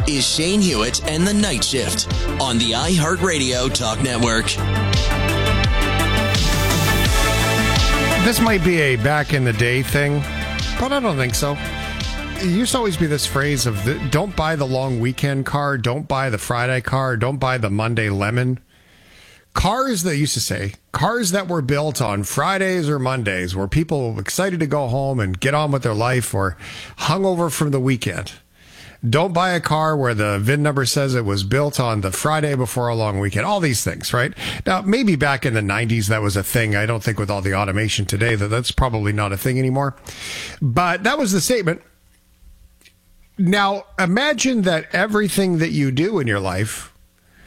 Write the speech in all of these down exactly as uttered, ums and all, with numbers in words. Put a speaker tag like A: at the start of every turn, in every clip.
A: is Shane Hewitt and the Night Shift on the iHeartRadio Talk Network.
B: This might be a back in the day thing, but I don't think so. It used to always be this phrase of the, don't buy the long weekend car, don't buy the Friday car, don't buy the Monday lemon. Cars that used to say, cars that were built on Fridays or Mondays where people were excited to go home and get on with their life or hungover from the weekend. Don't buy a car where the V I N number says it was built on the Friday before a long weekend. All these things, right? Now, maybe back in the nineties that was a thing. I don't think with all the automation today that that's probably not a thing anymore. But that was the statement. Now, imagine that everything that you do in your life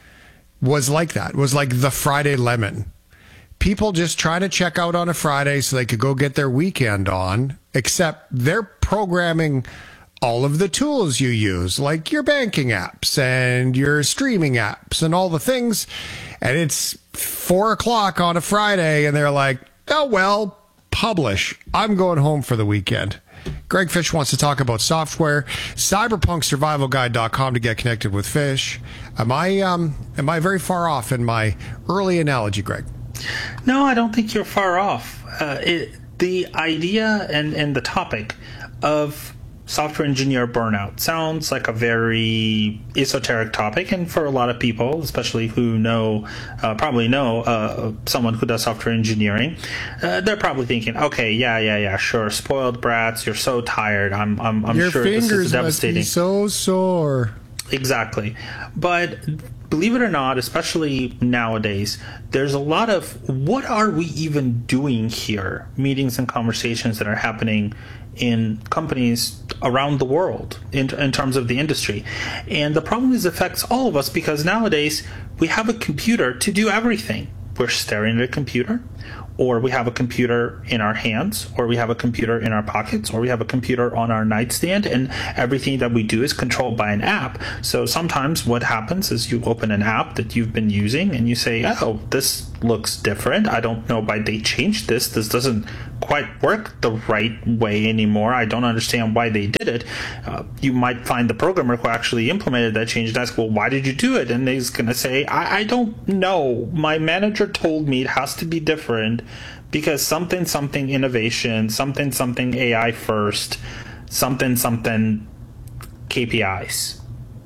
B: was like that, was like the Friday lemon. People just trying to check out on a Friday so they could go get their weekend on, except they're programming all of the tools you use, like your banking apps and your streaming apps and all the things. And it's four o'clock on a Friday and they're like, oh, well, publish. I'm going home for the weekend. Greg Fish wants to talk about software. cyberpunk survival guide dot com to get connected with Fish. Am I, um, am I very far off in my early analogy, Greg?
C: No, I don't think you're far off. Uh, it, the idea and, and the topic of software engineer burnout sounds like a very esoteric topic, and for a lot of people, especially who know, uh, probably know uh, someone who does software engineering, uh, they're probably thinking, "Okay, yeah, yeah, yeah, sure, spoiled brats, you're so tired. I'm, I'm, I'm
B: Your
C: sure this is
B: fingers
C: devastating."
B: Must be so sore.
C: Exactly, but believe it or not, especially nowadays, there's a lot of what are we even doing here? Meetings and conversations that are happening in companies around the world in, in terms of the industry. And the problem is it affects all of us because nowadays we have a computer to do everything. We're staring at a computer, or we have a computer in our hands, or we have a computer in our pockets, or we have a computer on our nightstand, and everything that we do is controlled by an app. So sometimes what happens is you open an app that you've been using and you say, oh, this looks different. I don't know why they changed this. This doesn't quite work the right way anymore. I don't understand why they did it. Uh, you might find the programmer who actually implemented that change and ask, well, why did you do it? And he's going to say, I, I don't know. My manager told me it has to be different because something, something innovation, something, something A I first, something, something K P Is.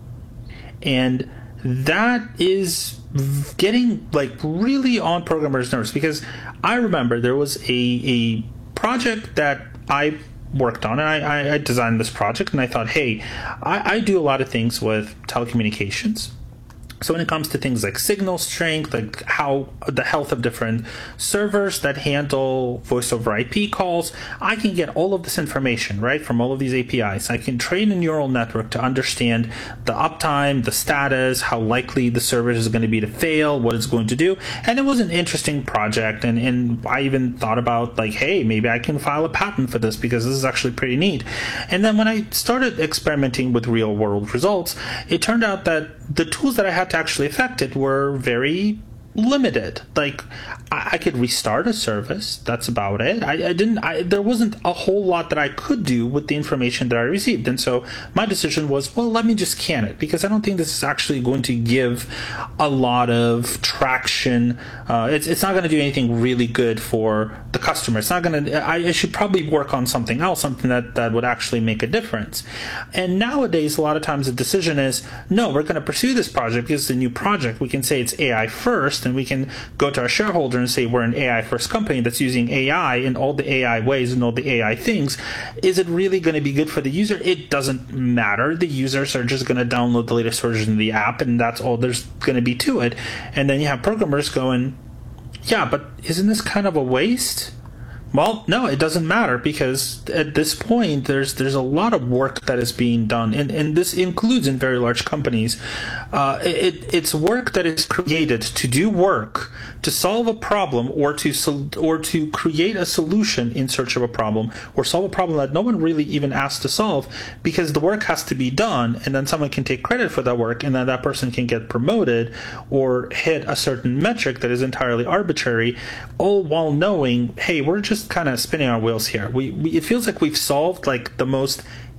C: And that is getting like really on programmers' nerves, because I remember there was a, a project that I worked on, and I, I designed this project, and I thought, hey, I, I do a lot of things with telecommunications. So when it comes to things like signal strength, like how the health of different servers that handle voice over I P calls, I can get all of this information, right, from all of these A P Is. I can train a neural network to understand the uptime, the status, how likely the service is going to be to fail, what it's going to do. And it was an interesting project. And, and I even thought about like, hey, maybe I can file a patent for this because this is actually pretty neat. And then when I started experimenting with real world results, it turned out that the tools that I had to actually affect it were very limited. Like I, I could restart a service. That's about it. I, I didn't. I, there wasn't a whole lot that I could do with the information that I received. And so my decision was, well, let me just can it, because I don't think this is actually going to give a lot of traction. Uh, it's it's not going to do anything really good for the customer. It's not going to. I, I should probably work on something else, something that that would actually make a difference. And nowadays, a lot of times the decision is, no, we're going to pursue this project because it's a new project. We can say it's A I first, and we can go to our shareholder and say we're an A I first company that's using A I in all the A I ways and all the A I things. Is it really going to be good for the user? It doesn't matter. The users are just going to download the latest version of the app, and that's all there's going to be to it. And then you have programmers going, yeah, but isn't this kind of a waste? Well, no, it doesn't matter, because at this point, there's there's a lot of work that is being done, and, and this includes in very large companies. Uh, it, it's work that is created to do work, to solve a problem, or to sol- or to create a solution in search of a problem, or solve a problem that no one really even asked to solve, because the work has to be done, and then someone can take credit for that work, and then that person can get promoted or hit a certain metric that is entirely arbitrary, all while knowing, hey, we're just kind of spinning our wheels here. We, we it feels like we've solved like the most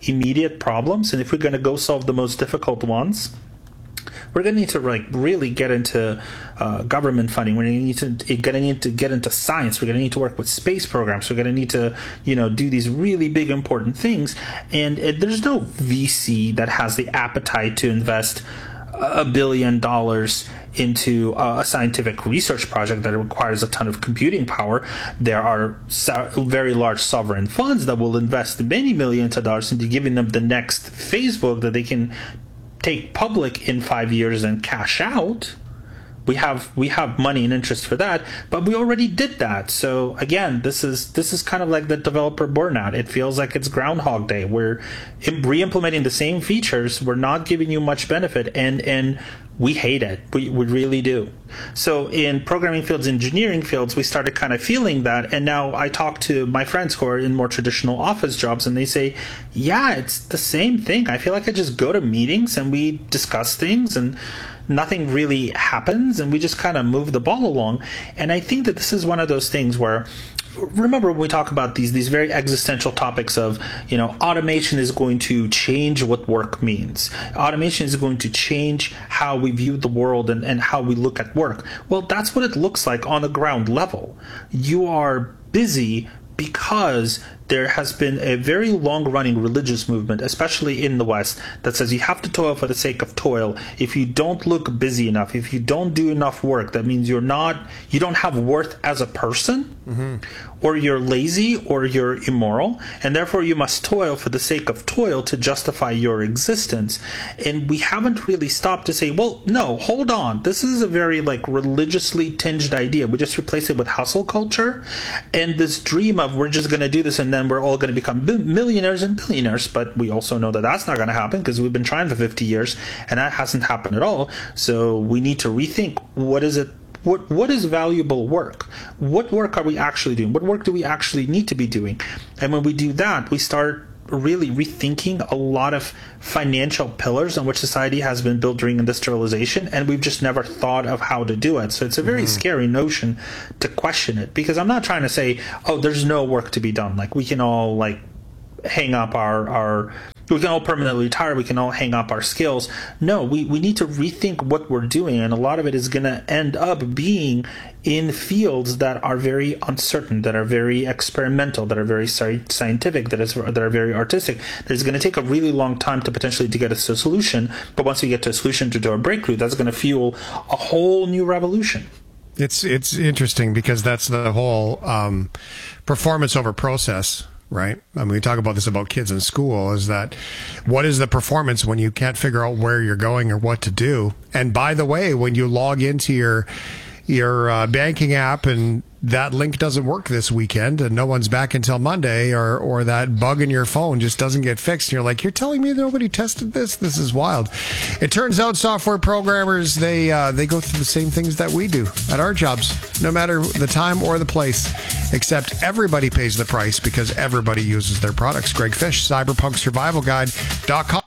C: immediate problems, and if we're going to go solve the most difficult ones, we're going to need to like really get into uh, government funding. We're going to need to going to need to get into science. We're going to need to work with space programs. We're going to need to, you know, do these really big important things. And it, there's no V C that has the appetite to invest a billion dollars into a scientific research project that requires a ton of computing power. There are so very large sovereign funds that will invest many millions of dollars into giving them the next Facebook that they can take public in five years and cash out. We have we have money and interest for that, but we already did that. So again, this is this is kind of like the developer burnout. It feels like it's Groundhog Day. We're re-implementing the same features. We're not giving you much benefit, and and we hate it. We we really do. So in programming fields, engineering fields, we started kind of feeling that. And now I talk to my friends who are in more traditional office jobs, and they say, yeah, it's the same thing. I feel like I just go to meetings and we discuss things and nothing really happens, and we just kind of move the ball along. And I think that this is one of those things where, remember when we talk about these these very existential topics of, you know, automation is going to change what work means. Automation is going to change how we view the world and, and how we look at work. Well, that's what it looks like on the ground level. You are busy because there has been a very long-running religious movement, especially in the West, that says you have to toil for the sake of toil. If you don't look busy enough, if you don't do enough work, that means you're not, you don't have worth as a person, mm-hmm. or you're lazy, or you're immoral, and therefore you must toil for the sake of toil to justify your existence. And we haven't really stopped to say, well, no, hold on. This is a very like religiously tinged idea. We just replace it with hustle culture and this dream of we're just going to do this and then we're all going to become millionaires and billionaires. But we also know that that's not going to happen because we've been trying for fifty years and that hasn't happened at all. So we need to rethink, what is it? What what is valuable work? What work are we actually doing? What work do we actually need to be doing? And when we do that, we start really rethinking a lot of financial pillars on which society has been built during industrialization, and we've just never thought of how to do it. So it's a very mm-hmm. scary notion to question it, because I'm not trying to say, oh, there's no work to be done. Like we can all like hang up our our we can all permanently retire, we can all hang up our skills. No, we, we need to rethink what we're doing, and a lot of it is going to end up being in fields that are very uncertain, that are very experimental, that are very scientific, that is that are very artistic. It's going to take a really long time to potentially to get us to a solution, but once we get to a solution to do a breakthrough, that's going to fuel a whole new revolution.
B: It's it's interesting because that's the whole um, performance over process. Right. I mean, we talk about this about kids in school, is that what is the performance when you can't figure out where you're going or what to do? And by the way, when you log into your your uh, banking app and that link doesn't work this weekend and no one's back until Monday, or or that bug in your phone just doesn't get fixed, and you're like, you're telling me nobody tested this? This is wild. It turns out software programmers, they uh, they go through the same things that we do at our jobs, no matter the time or the place, except everybody pays the price because everybody uses their products. Greg Fish, cyberpunk survival guide dot com.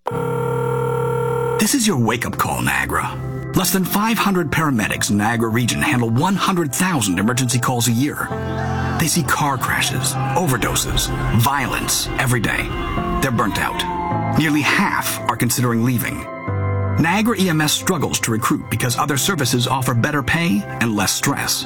D: This is your wake-up call, Niagara. Less than five hundred paramedics in Niagara region handle one hundred thousand emergency calls a year. They see car crashes, overdoses, violence every day. They're burnt out. Nearly half are considering leaving. Niagara E M S struggles to recruit because other services offer better pay and less stress.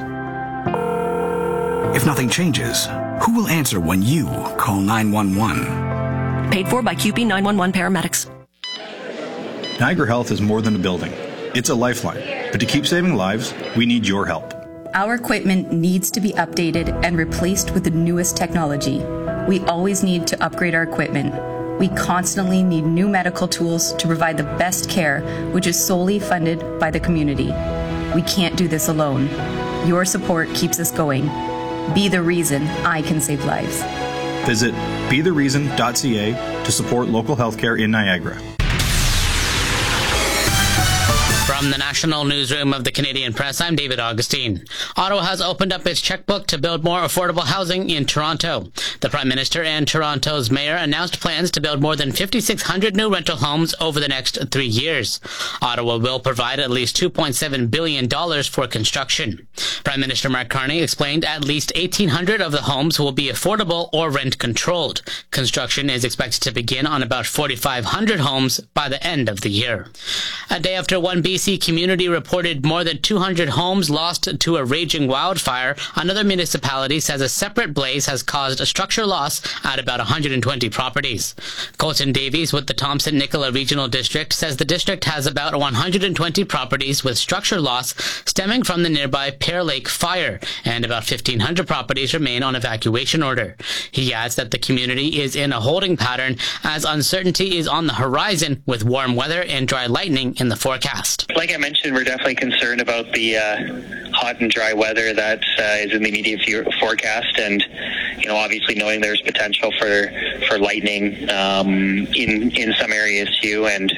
D: If nothing changes, who will answer when you call nine one one?
E: Paid for by Q P nine one one paramedics.
F: Niagara Health is more than a building. It's a lifeline. But to keep saving lives, we need your help.
G: Our equipment needs to be updated and replaced with the newest technology. We always need to upgrade our equipment. We constantly need new medical tools to provide the best care, which is solely funded by the community. We can't do this alone. Your support keeps us going. Be the reason I can save lives.
F: Visit be the reason dot c a to support local healthcare in Niagara.
H: From the National Newsroom of the Canadian Press, I'm David Augustine. Ottawa has opened up its checkbook to build more affordable housing in Toronto. The Prime Minister and Toronto's Mayor announced plans to build more than fifty-six hundred new rental homes over the next three years. Ottawa will provide at least two point seven billion dollars for construction. Prime Minister Mark Carney explained at least eighteen hundred of the homes will be affordable or rent-controlled. Construction is expected to begin on about forty-five hundred homes by the end of the year. A day after one B C community reported more than two hundred homes lost to a raging wildfire, another municipality says a separate blaze has caused a structure loss at about one hundred twenty properties. Colton Davies with the Thompson-Nicola Regional District says the district has about one hundred twenty properties with structure loss stemming from the nearby Pear Lake fire, and about fifteen hundred properties remain on evacuation order. He adds that the community is in a holding pattern as uncertainty is on the horizon with warm weather and dry lightning in the forecast.
I: Like I mentioned, we're definitely concerned about the uh, hot and dry weather that uh, is in the immediate forecast, and you know, obviously knowing there's potential for for lightning um, in in some areas too, and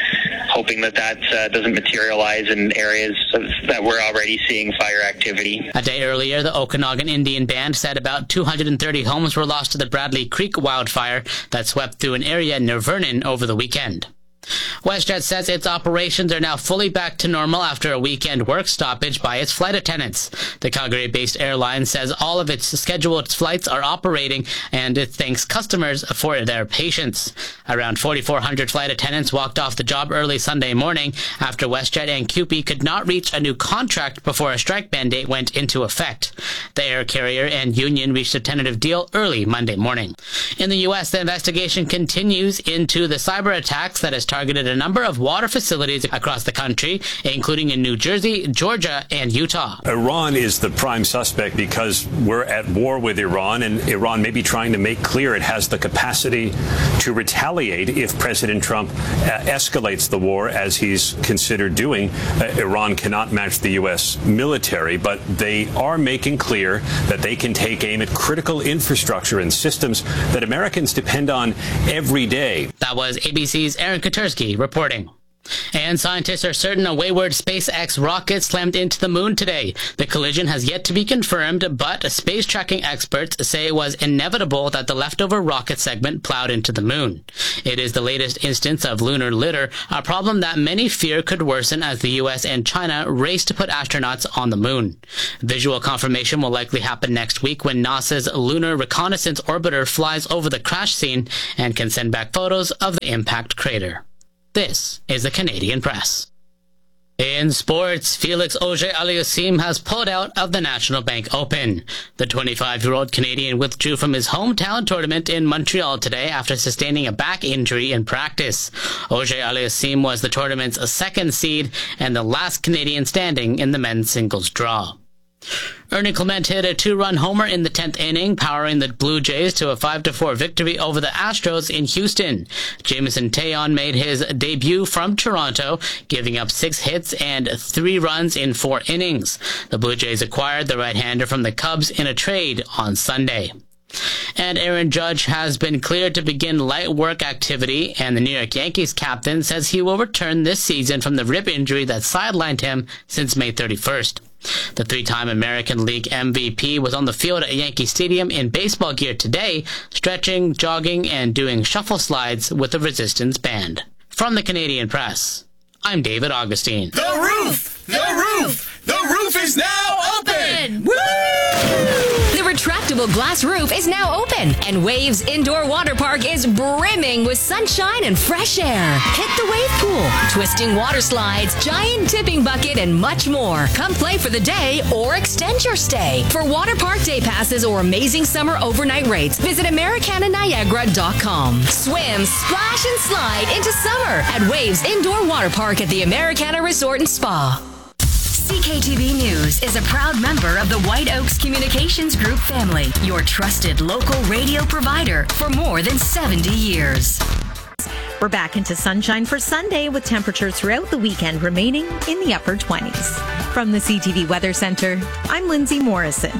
I: hoping that that uh, doesn't materialize in areas of, that we're already seeing fire activity.
H: A day earlier, the Okanagan Indian Band said about two hundred thirty homes were lost to the Bradley Creek wildfire that swept through an area near Vernon over the weekend. WestJet says its operations are now fully back to normal after a weekend work stoppage by its flight attendants. The Calgary-based airline says all of its scheduled flights are operating, and it thanks customers for their patience. Around forty-four hundred flight attendants walked off the job early Sunday morning after WestJet and C U P E could not reach a new contract before a strike mandate went into effect. The air carrier and union reached a tentative deal early Monday morning. In the U S, the investigation continues into the cyber attacks that has targeted a number of water facilities across the country, including in New Jersey, Georgia, and Utah.
J: Iran is the prime suspect because we're at war with Iran, and Iran may be trying to make clear it has the capacity to retaliate if President Trump uh, escalates the war, as he's considered doing. Uh, Iran cannot match the U S military, but they are making clear that they can take aim at critical infrastructure and systems that Americans depend on every day.
H: That was A B C's Aaron Katursky reporting. And scientists are certain a wayward SpaceX rocket slammed into the moon today. The collision has yet to be confirmed, but space tracking experts say it was inevitable that the leftover rocket segment plowed into the moon. It is the latest instance of lunar litter, a problem that many fear could worsen as the U S and China race to put astronauts on the moon. Visual confirmation will likely happen next week when NASA's Lunar Reconnaissance Orbiter flies over the crash scene and can send back photos of the impact crater. This is the Canadian Press. In sports, Felix Auger-Aliassime has pulled out of the National Bank Open. The twenty-five-year-old Canadian withdrew from his hometown tournament in Montreal today after sustaining a back injury in practice. Auger-Aliassime was the tournament's second seed and the last Canadian standing in the men's singles draw. Ernie Clement hit a two-run homer in the tenth inning, powering the Blue Jays to a five to four victory over the Astros in Houston. Jameson Taillon made his debut from Toronto, giving up six hits and three runs in four innings. The Blue Jays acquired the right-hander from the Cubs in a trade on Sunday. And Aaron Judge has been cleared to begin light work activity, and the New York Yankees captain says he will return this season from the rib injury that sidelined him since May thirty-first. The three-time American League M V P was on the field at Yankee Stadium in baseball gear today, stretching, jogging, and doing shuffle slides with the Resistance Band. From the Canadian Press, I'm David Augustine.
K: The roof! The roof! The roof is now open! Woo!
L: The retractable glass roof is now open, and Waves Indoor Water Park is brimming with sunshine and fresh air. Hit the wave pool, twisting water slides, giant tipping bucket, and much more. Come play for the day or extend your stay. For water park day passes or amazing summer overnight rates, visit Americana Niagara dot com. Swim, splash, and slide into summer at Waves Indoor Water Park at the Americana Resort and Spa. C K T V News is a proud member of the White Oaks Communications Group family, your trusted local radio provider for more than seventy years.
M: We're back into sunshine for Sunday with temperatures throughout the weekend remaining in the upper twenties. From the C T V Weather Center, I'm Lindsay Morrison.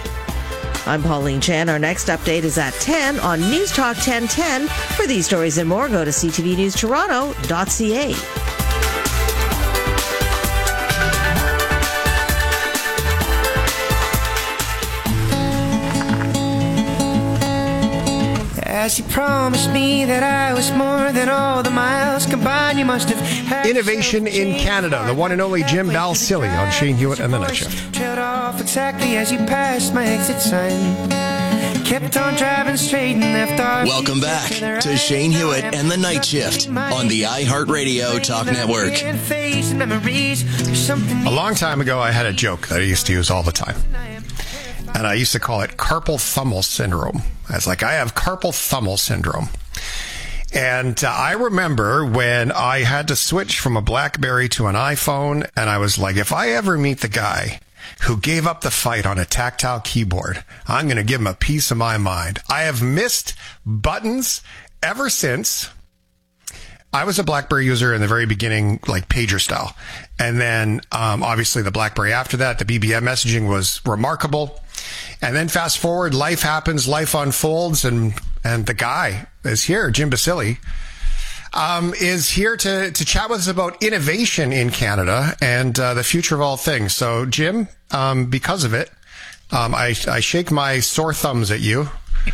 N: I'm Pauline Chan. Our next update is at ten on News Talk ten ten. For these stories and more, go to c t v news toronto dot c a.
O: as you promised me that I was more than all the miles combined. You must have had
B: Innovation in Canada, the one and only Jim Balsillie on Shane Hewitt and the Night Shift.
O: Trailed off exactly as you passed my exit sign. Kept on driving straight and left our
A: Welcome back to Shane Hewitt and the Night Shift on the iHeartRadio Talk Network.
B: A long time ago, I had a joke that I used to use all the time. And I used to call it carpal tunnel syndrome. I was like, I have carpal tunnel syndrome. And uh, I remember when I had to switch from a BlackBerry to an iPhone, and I was like, if I ever meet the guy who gave up the fight on a tactile keyboard, I'm going to give him a piece of my mind. I have missed buttons ever since. I was a BlackBerry user in the very beginning, like pager style. And then, um, obviously the BlackBerry after that, the B B M messaging was remarkable. And then fast forward, life happens, life unfolds, and, and the guy is here, Jim Balsillie, um, is here to, to chat with us about innovation in Canada and uh, the future of all things. So, Jim, um, because of it, um, I, I shake my sore thumbs at you.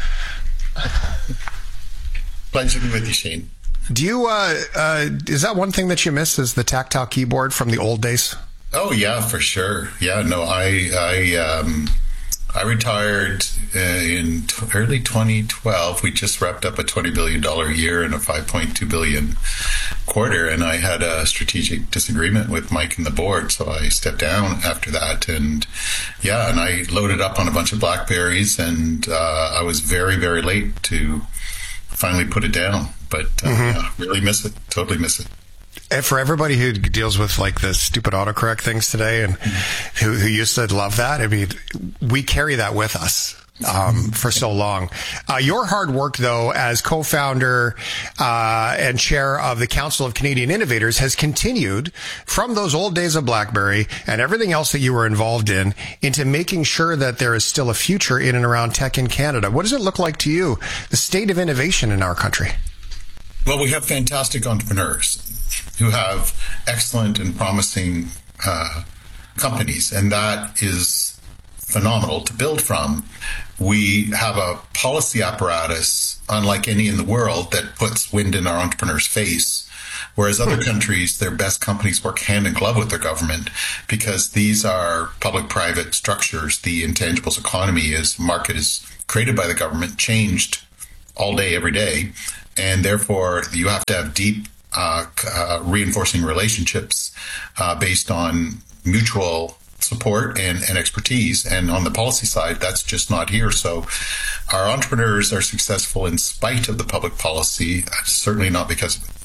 P: Pleasure to be with you, Shane.
B: Do you, uh, uh, is that one thing that you miss, is the tactile keyboard from the old days?
P: Oh, yeah, for sure. Yeah, no, I, I, um, I retired uh, in t- early twenty twelve. We just wrapped up a twenty billion dollars year and a five point two billion dollars quarter, and I had a strategic disagreement with Mike and the board, so I stepped down after that. And yeah, and I loaded up on a bunch of BlackBerries, and uh, I was very, very late to finally put it down. But uh, mm-hmm. yeah, really miss it. Totally miss it.
B: And for everybody who deals with like the stupid autocorrect things today and mm-hmm. who, who used to love that, I mean, we carry that with us um, for so long. Uh, your hard work, though, as co-founder uh, and chair of the Council of Canadian Innovators has continued from those old days of BlackBerry and everything else that you were involved in into making sure that there is still a future in and around tech in Canada. What does it look like to you, the state of innovation in our country?
P: Well, we have fantastic entrepreneurs who have excellent and promising uh, companies, and that is phenomenal to build from. We have a policy apparatus, unlike any in the world, that puts wind in our entrepreneurs' face, whereas other countries, their best companies work hand in glove with their government because these are public-private structures. The intangibles economy is market is created by the government, changed all day, every day, and therefore you have to have deep Uh, uh, reinforcing relationships uh, based on mutual support and, and expertise. And on the policy side, that's just not here. So our entrepreneurs are successful in spite of the public policy, certainly not because of it.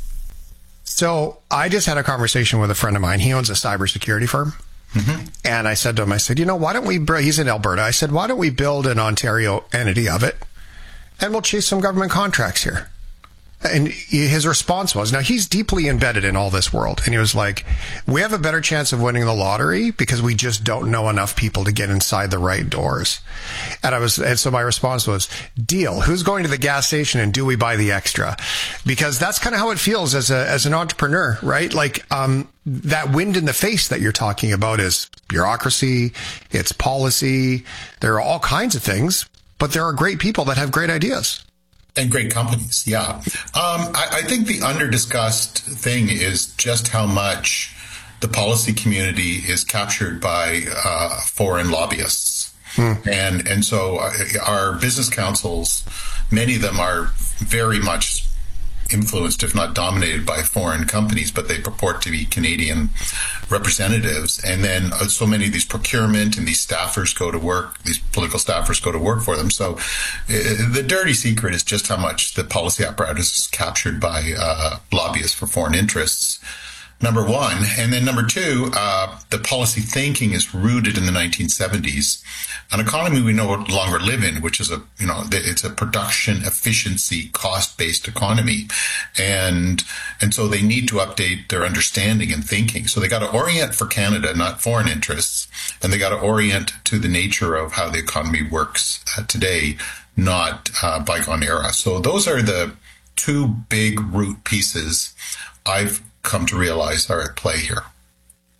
B: So I just had a conversation with a friend of mine. He owns a cybersecurity firm. Mm-hmm. And I said to him, I said, you know, why don't we, he's in Alberta. I said, why don't we build an Ontario entity of it and we'll chase some government contracts here? And his response was, now he's deeply embedded in all this world. And he was like, we have a better chance of winning the lottery because we just don't know enough people to get inside the right doors. And I was, and so my response was, deal. Who's going to the gas station and do we buy the extra? Because that's kind of how it feels as a, as an entrepreneur, right? Like, um, that wind in the face that you're talking about is bureaucracy, it's policy. There are all kinds of things, but there are great people that have great ideas.
P: And great companies, yeah. Um, I, I think the under-discussed thing is just how much the policy community is captured by uh, foreign lobbyists. Hmm. And and so our business councils, many of them are very much influenced, if not dominated, by foreign companies, but they purport to be Canadian representatives. And then uh, so many of these procurement and these staffers go to work, these political staffers go to work for them. So uh, the dirty secret is just how much the policy apparatus is captured by uh, lobbyists for foreign interests. Number one. And then number two, uh, the policy thinking is rooted in the nineteen seventies, an economy we no longer live in, which is a, you know, it's a production efficiency cost-based economy. And, and so they need to update their understanding and thinking. So they got to orient for Canada, not foreign interests. And they got to orient to the nature of how the economy works uh, today, not uh, bygone era. So those are the two big root pieces I've come to realize are at play here.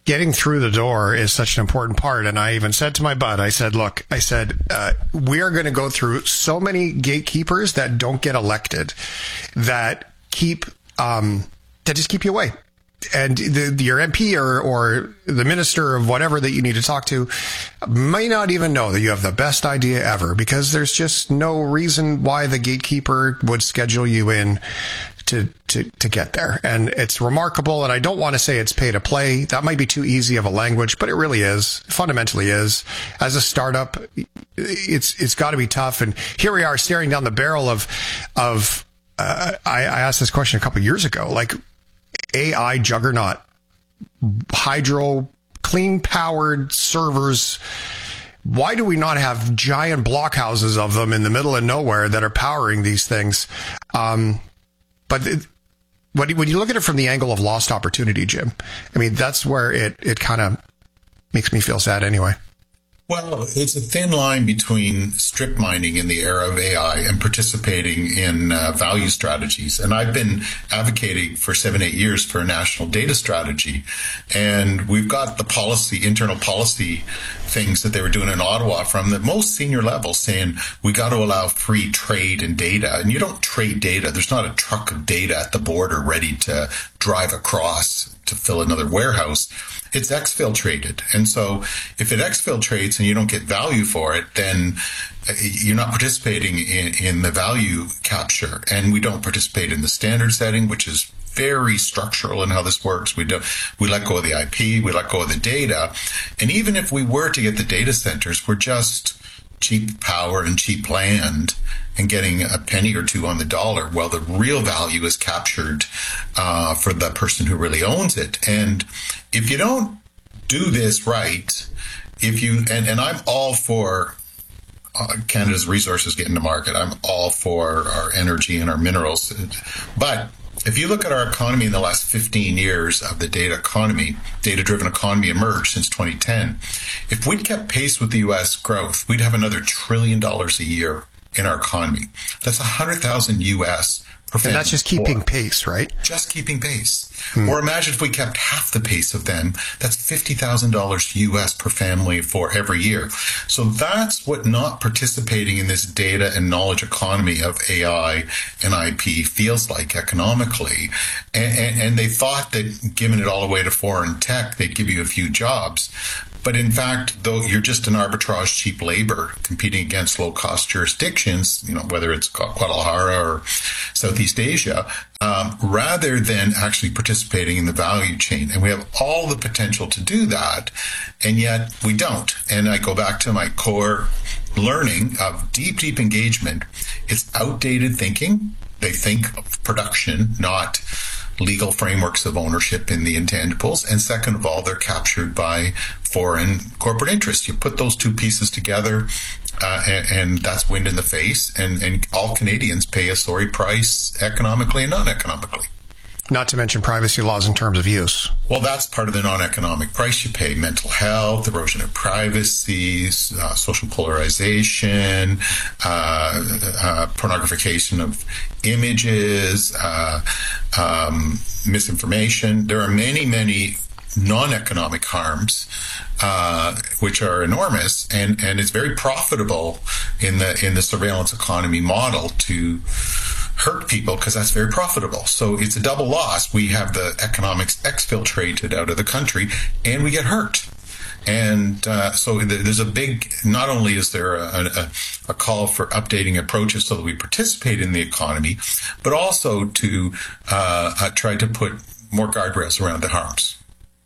B: getting through the door is such an important part. And I even said to my bud, I said, look, I said, uh, we are going to go through so many gatekeepers that don't get elected, that keep, um, that just keep you away. And the, your M P or, or the minister of whatever that you need to talk to may not even know that you have the best idea ever, because there's just no reason why the gatekeeper would schedule you in to, to, to get there. And it's remarkable. And I don't want to say it's pay to play. That might be too easy of a language, but it really is, fundamentally is. As a startup, it's, it's got to be tough. And here we are staring down the barrel of, of, uh, I, I asked this question a couple of years ago, like, A I juggernaut, hydro, clean powered servers. Why do we not have giant blockhouses of them in the middle of nowhere that are powering these things? Um, but it, when you look at it from the angle of lost opportunity, Jim, I mean, that's where it, it kind of makes me feel sad anyway.
P: Well, it's a thin line between strip mining in the era of A I and participating in uh, value strategies. And I've been advocating for seven, eight years for a national data strategy. And we've got the policy, internal policy things that they were doing in Ottawa from the most senior level saying we got to allow free trade in data. And you don't trade data. There's not a truck of data at the border ready to drive across to fill another warehouse. It's exfiltrated. And so if it exfiltrates and you don't get value for it, then you're not participating in, in the value capture. And we don't participate in the standard setting, which is very structural in how this works. We do, we let go of the I P, we let go of the data. And even if we were to get the data centers, we're just cheap power and cheap land and getting a penny or two on the dollar, while the real value is captured uh, for the person who really owns it. And if you don't do this right, if you and, and I'm all for uh, Canada's resources getting to market. I'm all for our energy and our minerals. But if you look at our economy in the last fifteen years of the data economy, data-driven economy emerged since twenty ten. If we'd kept pace with the U S growth, we'd have another trillion dollars a year in our economy. That's one hundred thousand U S per family.
B: And that's just keeping pace, right?
P: Just keeping pace. Hmm. Or imagine if we kept half the pace of them. That's fifty thousand dollars U S per family for every year. So that's what not participating in this data and knowledge economy of A I and I P feels like economically. And, and, and they thought that giving it all away to foreign tech, they'd give you a few jobs. But in fact, though you're just an arbitrage cheap labor competing against low-cost jurisdictions, you know, whether it's Guadalajara or Southeast Asia, um, rather than actually participating in the value chain. And we have all the potential to do that, and yet we don't. And I go back to my core learning of deep, deep engagement. It's outdated thinking. They think of production, not legal frameworks of ownership in the intangibles. And second of all, they're captured by foreign corporate interests. You put those two pieces together, uh, and, and that's wind in the face. And, and all Canadians pay a sorry price economically and non-economically.
B: Not to mention privacy laws in terms of use.
P: Well, that's part of the non-economic price you pay. Mental health, erosion of privacy, uh, social polarization, uh, uh, pornographication of images, uh, um, misinformation. There are many, many non-economic harms, uh, which are enormous, and, and it's very profitable in the in the surveillance economy model to hurt people because that's very profitable. So it's a double loss. We have the economics exfiltrated out of the country, and we get hurt. And uh, so there's a big, not only is there a, a, a call for updating approaches so that we participate in the economy, but also to uh, uh, try to put more guardrails around the harms.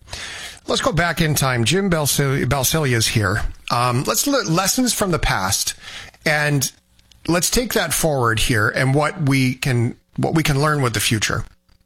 B: Let's go back in time. Jim Balsillie is here. Um, let's look lessons from the past, and let's take that forward here and what we can what we can learn with the future.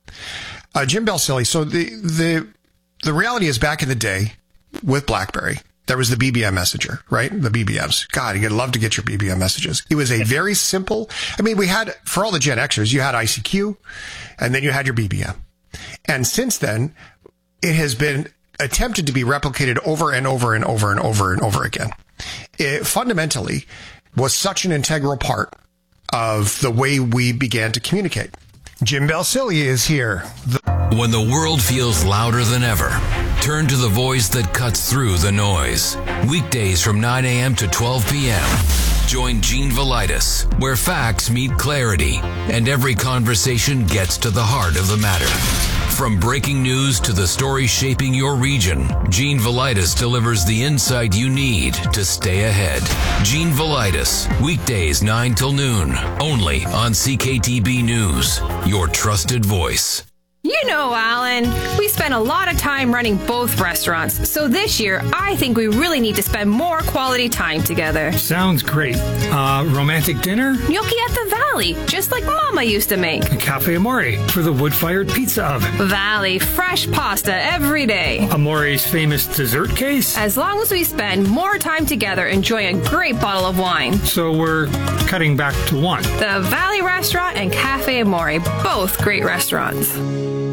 B: Uh, Jim Balsillie. So the the the reality is, back in the day with BlackBerry, there was the B B M messenger, right? The B B Ms. God, you'd love to get your B B M messages. It was a very simple. I mean, we had, for all the Gen Xers, you had I C Q, and then you had your B B M. And since then, it has been attempted to be replicated over and over and over and over and over again. It fundamentally was such an integral part of the way we began to communicate. Jim Balsillie is here.
Q: The- when the world feels louder than ever, Turn to the voice that cuts through the noise. Weekdays from nine a.m. to twelve p.m. Join Gene Velitis, where facts meet clarity and every conversation gets to the heart of the matter. From breaking news to the story shaping your region, Gene Velitis delivers the insight you need to stay ahead. Gene Velitis, weekdays nine till noon, only on C K T B News, your trusted voice.
R: You know, Alan, we spend a lot of time running both restaurants, so this year I think we really need to spend more quality time together.
S: Sounds great. Uh, romantic dinner?
R: Gnocchi at the Valley, just like Mama used to make.
S: A Cafe Amore for the wood-fired pizza oven.
R: Valley, fresh pasta every day.
S: Amore's famous dessert case?
R: As long as we spend more time together enjoying a great bottle of wine.
S: So we're cutting back to one.
R: The Valley Restaurant and Cafe Amore, both great restaurants.